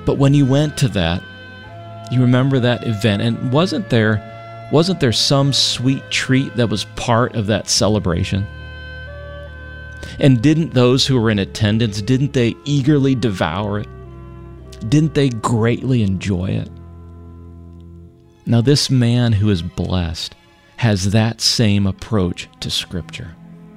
But when you went to that, you remember that event, and wasn't there some sweet treat that was part of that celebration? And didn't those who were in attendance, didn't they eagerly devour it? Didn't they greatly enjoy it? Now this man who is blessed has that same approach to Scripture.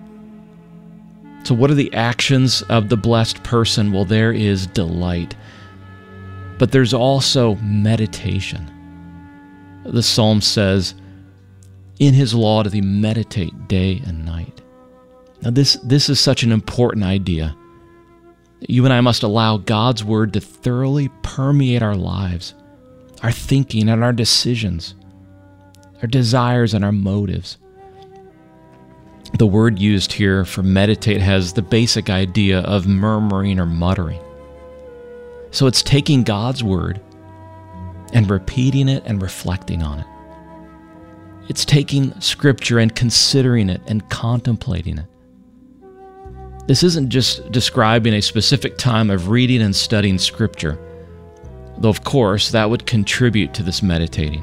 So what are the actions of the blessed person? Well, there is delight, but there's also meditation. The psalm says, in his law doth he meditate day and night. Now this is such an important idea. You and I must allow God's word to thoroughly permeate our lives, our thinking and our decisions, our desires and our motives. The word used here for meditate has the basic idea of murmuring or muttering. So it's taking God's word and repeating it and reflecting on it. It's taking Scripture and considering it and contemplating it. This isn't just describing a specific time of reading and studying Scripture, though of course that would contribute to this meditating.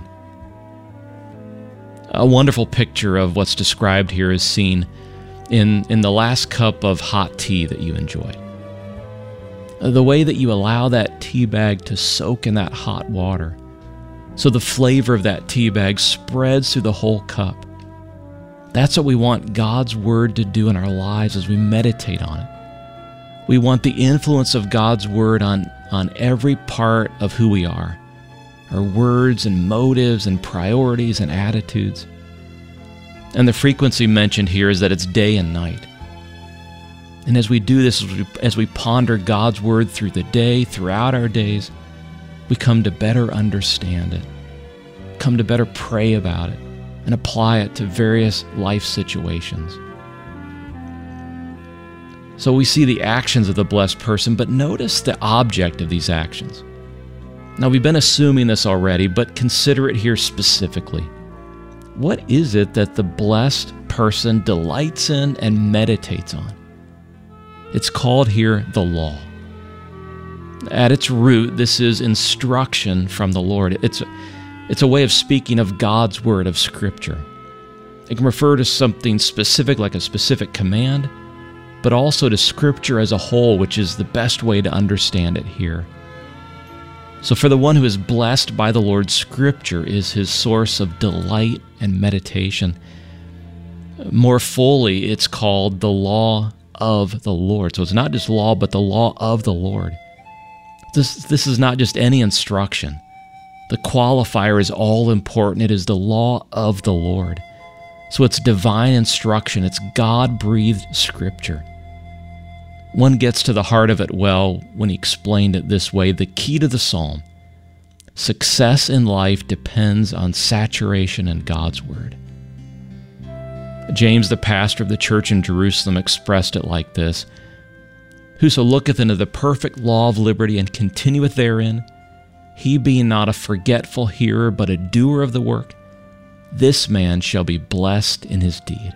A wonderful picture of what's described here is seen in the last cup of hot tea that you enjoy. The way that you allow that tea bag to soak in that hot water, so the flavor of that tea bag spreads through the whole cup. That's what we want God's word to do in our lives as we meditate on it. We want the influence of God's word on every part of who we are, our words and motives and priorities and attitudes. And the frequency mentioned here is that it's day and night. And as we do this, as we ponder God's word through the day, throughout our days, we come to better understand it, come to better pray about it, and apply it to various life situations. So we see the actions of the blessed person, but notice the object of these actions. Now, we've been assuming this already, but consider it here specifically. What is it that the blessed person delights in and meditates on? It's called here the law. At its root, this is instruction from the Lord. It's a way of speaking of God's word, of Scripture. It can refer to something specific, like a specific command, but also to Scripture as a whole, which is the best way to understand it here. So for the one who is blessed by the Lord, Scripture is his source of delight and meditation. More fully, it's called the law of the Lord. So it's not just law, but the law of the Lord. This is not just any instruction. The qualifier is all important. It is the law of the Lord. So it's divine instruction. It's God-breathed Scripture. One gets to the heart of it well when he explained it this way. The key to the psalm: success in life depends on saturation in God's word. James, the pastor of the church in Jerusalem, expressed it like this: whoso looketh into the perfect law of liberty and continueth therein, he being not a forgetful hearer, but a doer of the work, this man shall be blessed in his deed.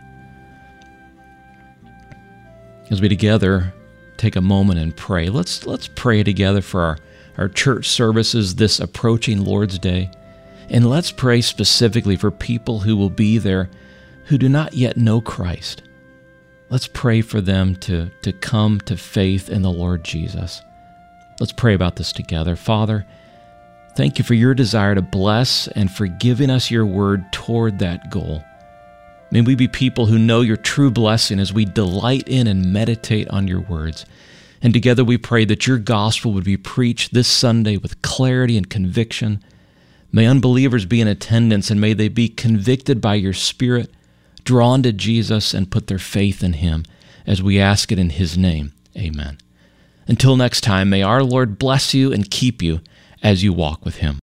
As we together take a moment and pray, let's pray together for our church services this approaching Lord's Day. And let's pray specifically for people who will be there who do not yet know Christ. Let's pray for them to come to faith in the Lord Jesus. Let's pray about this together. Father, thank you for your desire to bless and for giving us your word toward that goal. May we be people who know your true blessing as we delight in and meditate on your words. And together we pray that your gospel would be preached this Sunday with clarity and conviction. May unbelievers be in attendance, and may they be convicted by your Spirit, drawn to Jesus, and put their faith in him, as we ask it in his name. Amen. Until next time, may our Lord bless you and keep you as you walk with him.